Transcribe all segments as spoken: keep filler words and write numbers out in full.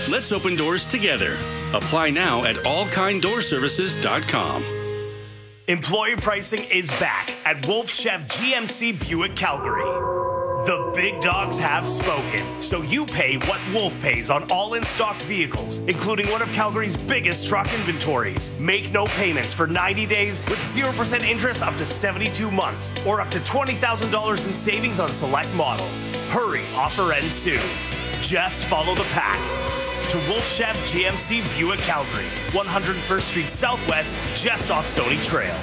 Let's open doors together. Apply now at all kind door services dot com. Employer pricing is back at Wolf Chef G M C Buick Calgary. The big dogs have spoken, so you pay what Wolf pays on all in-stock vehicles, including one of Calgary's biggest truck inventories. Make no payments for ninety days with zero percent interest up to seventy-two months, or up to twenty thousand dollars in savings on select models. Hurry, offer ends soon. Just follow the pack. To Wolf Chef G M C Buick Calgary, one hundred first Street Southwest, just off Stony Trail.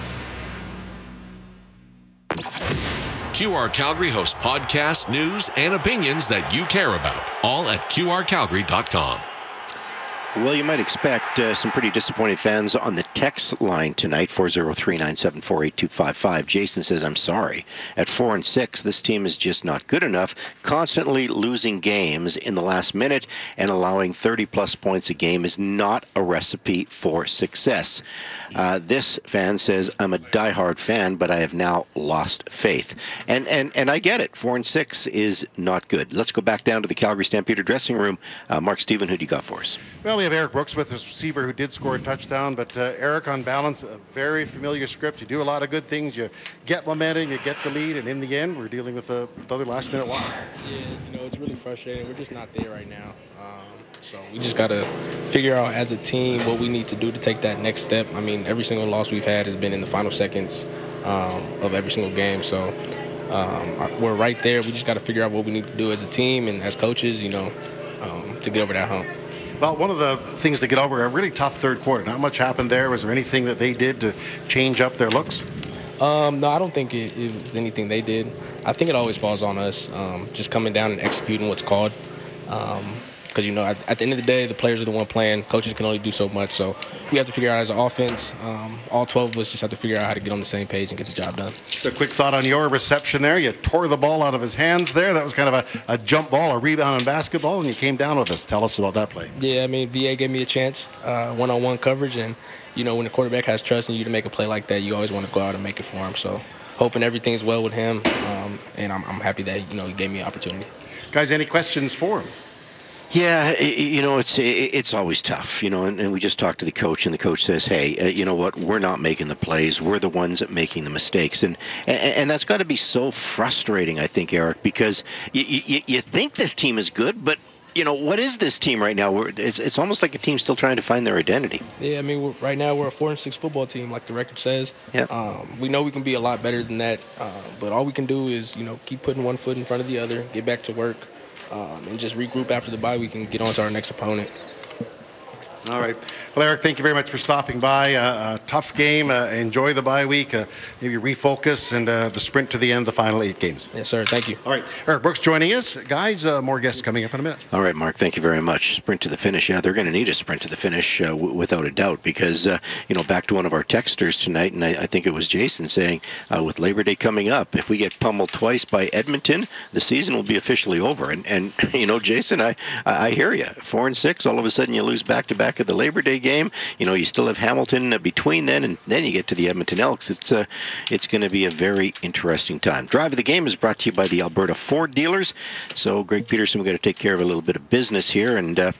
Q R Calgary hosts podcasts, news, and opinions that you care about, all at Q R Calgary dot com. Well, you might expect uh, some pretty disappointed fans on the text line tonight, four oh three, nine seven four, eight two five five. Jason says, I'm sorry. At four and six, this team is just not good enough, constantly losing games in the last minute and allowing thirty-plus points a game is not a recipe for success. Uh, this fan says, I'm a diehard fan, but I have now lost faith. And, and, and I get it. Four and six is not good. Let's go back down to the Calgary Stampeder dressing room. Uh, Mark Stephen, who do you got for us? Well, we have Eric Brooks with us, receiver who did score a touchdown, but uh, Eric, on balance, a very familiar script. You do a lot of good things. You get momentum, you get the lead, and in the end, we're dealing with a another last-minute loss. Yeah, you know, it's really frustrating. We're just not there right now. Um, so we just got to figure out as a team what we need to do to take that next step. I mean, every single loss we've had has been in the final seconds um, of every single game. So um, we're right there. We just got to figure out what we need to do as a team and as coaches, you know, um, to get over that hump. Well, one of the things to get over, a really tough third quarter. Not much happened there. Was there anything that they did to change up their looks? Um, no, I don't think it, it was anything they did. I think it always falls on us, um, just coming down and executing what's called. Um, Because, you know, at, at the end of the day, the players are the one playing. Coaches can only do so much. So we have to figure out as an offense, um, all twelve of us just have to figure out how to get on the same page and get the job done. Just a quick thought on your reception there. You tore the ball out of his hands there. That was kind of a, a jump ball, a rebound in basketball, and you came down with us. Tell us about that play. Yeah, I mean, V A gave me a chance, uh, one-on-one coverage. And, you know, when the quarterback has trust in you to make a play like that, you always want to go out and make it for him. So hoping everything's well with him, um, and I'm, I'm happy that, you know, he gave me an opportunity. Guys, any questions for him? Yeah, you know, it's it's always tough, you know, and, and we just talked to the coach, and the coach says, hey, uh, you know what, we're not making the plays. We're the ones that making the mistakes. And and, and that's got to be so frustrating, I think, Eric, because you, you, you think this team is good, but, you know, what is this team right now? We're, it's, it's almost like a team still trying to find their identity. Yeah, I mean, we're, right now we're a four and six football team, like the record says. Yeah. Um, we know we can be a lot better than that, uh, but all we can do is, you know, keep putting one foot in front of the other, get back to work. Um, and just regroup after the bye. We can get on to our next opponent. All right. Well, Eric, thank you very much for stopping by. Uh, a tough game. Uh, enjoy the bye week. Uh, maybe refocus and uh, the sprint to the end of the final eight games. Yes, sir. Thank you. All right. Eric Brooks joining us. Guys, uh, more guests coming up in a minute. All right, Mark, thank you very much. Sprint to the finish. Yeah, they're going to need a sprint to the finish uh, w- without a doubt because, uh, you know, back to one of our texters tonight, and I, I think it was Jason saying, uh, with Labor Day coming up, if we get pummeled twice by Edmonton, the season will be officially over. And, and you know, Jason, I, I hear you. Four and six, all of a sudden you lose back-to-back at the Labor Day game. You know, you still have Hamilton uh, between then, and then you get to the Edmonton Elks. It's uh, it's going to be a very interesting time. Drive of the Game is brought to you by the Alberta Ford dealers. So, Greg Peterson, we've got to take care of a little bit of business here. And uh,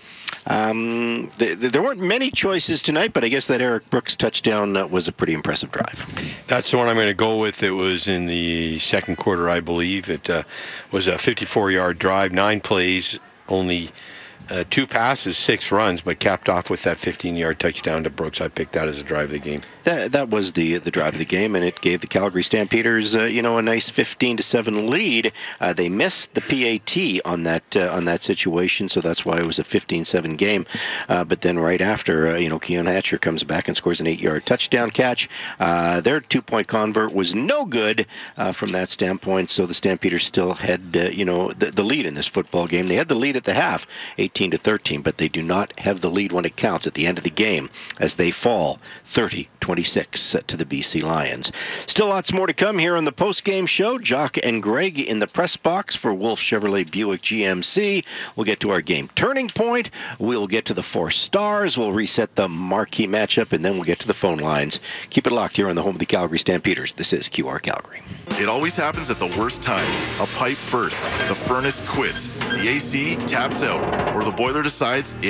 um, th- th- there weren't many choices tonight, but I guess that Eric Brooks touchdown uh, was a pretty impressive drive. That's the one I'm going to go with. It was in the second quarter, I believe. It uh, was a fifty-four-yard drive, nine plays, only Uh, two passes, six runs, but capped off with that fifteen-yard touchdown to Brooks. I picked that as a drive of the game. That that was the the drive of the game, and it gave the Calgary Stampeders, uh, you know, a nice fifteen to seven lead. Uh, they missed the P A T on that uh, on that situation, so that's why it was a fifteen seven game. Uh, but then right after, uh, you know, Keon Hatcher comes back and scores an eight-yard touchdown catch. Uh, their two-point convert was no good uh, from that standpoint, so the Stampeders still had, uh, you know, the, the lead in this football game. They had the lead at the half, eighteen to thirteen, but they do not have the lead when it counts at the end of the game as they fall thirty twenty-six to the B C Lions. Still lots more to come here on the post-game show. Jock and Greg in the press box for Wolf Chevrolet Buick G M C. We'll get to our game turning point. We'll get to the four stars. We'll reset the marquee matchup, and then we'll get to the phone lines. Keep it locked here on the home of the Calgary Stampeders. This is Q R Calgary. It always happens at the worst time. A pipe bursts, the furnace quits, the A C taps out, or the boiler decides